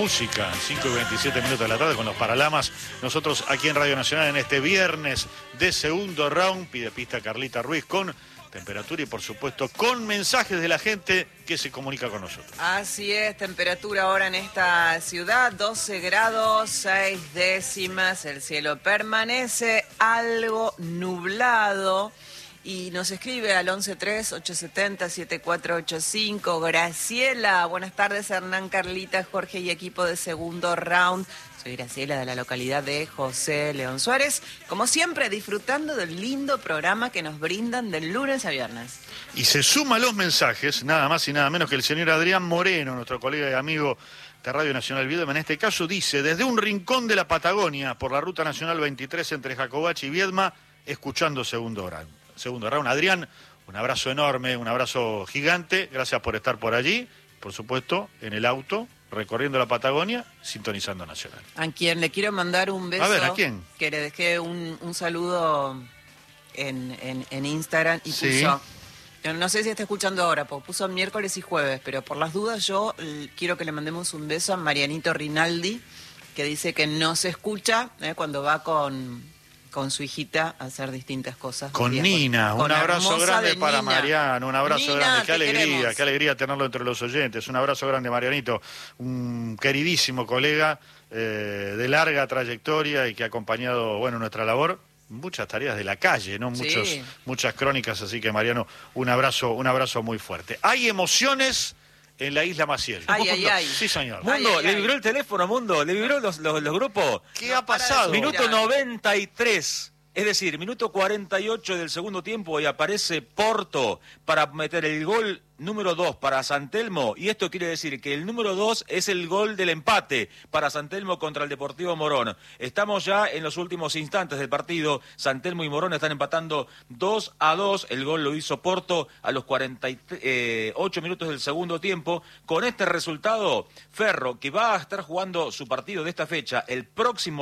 música, 5:27 de la tarde con los Paralamas. Nosotros aquí en Radio Nacional en este viernes de segundo round, pide pista Carlita Ruiz con temperatura y por supuesto con mensajes de la gente que se comunica con nosotros. Así es, temperatura ahora en esta ciudad, 12 grados, 6 décimas, el cielo permanece algo nublado. Y nos escribe al 1138707485. Graciela, buenas tardes Hernán, Carlita, Jorge y equipo de segundo round. Soy Graciela de la localidad de José León Suárez. Como siempre, disfrutando del lindo programa que nos brindan de lunes a viernes. Y se suma a los mensajes, nada más y nada menos que el señor Adrián Moreno, nuestro colega y amigo de Radio Nacional Viedma. En este caso dice, desde un rincón de la Patagonia, por la Ruta Nacional 23 entre Jacobacci y Viedma, escuchando segundo round. Adrián, un abrazo enorme, un abrazo gigante, gracias por estar por allí, por supuesto, en el auto, recorriendo la Patagonia, sintonizando Nacional. A quien le quiero mandar un beso. A ver, ¿a quién? Que le dejé un saludo en Instagram y sí. Puso, no sé si está escuchando ahora, porque puso miércoles y jueves, pero por las dudas yo quiero que le mandemos un beso a Marianito Rinaldi, que dice que no se escucha cuando va con su hijita a hacer distintas cosas. Con Nina, un abrazo grande para Nina. Mariano, un abrazo Nina, grande, queremos. qué alegría tenerlo entre los oyentes, un abrazo grande Marianito, un queridísimo colega de larga trayectoria y que ha acompañado, nuestra labor, muchas tareas de la calle, ¿no? Sí. Muchas crónicas, así que Mariano, un abrazo muy fuerte. Hay emociones en la isla Maciel. Ay. Sí, señor. Mundo, le vibró el teléfono, Mundo, le vibró los grupos. ¿Qué ha pasado? Minuto 93, es decir, minuto 48 del segundo tiempo y aparece Porto para meter el gol número 2 para San Telmo, y esto quiere decir que el número 2 es el gol del empate para San Telmo contra el Deportivo Morón. Estamos ya en los últimos instantes del partido, San Telmo y Morón están empatando 2-2, el gol lo hizo Porto a los 48 minutos del segundo tiempo. Con este resultado, Ferro, que va a estar jugando su partido de esta fecha el próximo